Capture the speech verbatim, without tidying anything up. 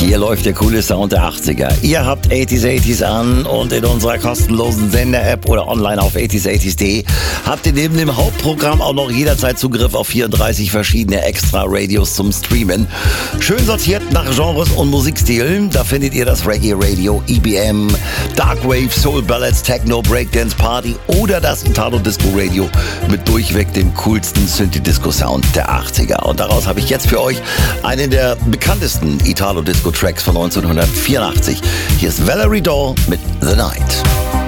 Hier läuft der coole Sound der achtziger. Ihr habt achtziger achtziger an und in unserer kostenlosen Sender-App oder online auf achtziger achtziger punkt de habt ihr neben dem Hauptprogramm auch noch jederzeit Zugriff auf vierunddreißig verschiedene Extra-Radios zum Streamen. Schön sortiert nach Genres und Musikstilen. Da findet ihr das Reggae-Radio, E B M, Darkwave, Soul Ballads, Techno, Breakdance, Party oder das Italo-Disco-Radio mit durchweg dem coolsten Synthi-Disco-Sound der achtziger. Und daraus habe ich jetzt für euch einen der bekanntesten Italo-Disco-Tracks von neunzehnhundertvierundachtzig. Hier ist Valerie Daw mit The Night.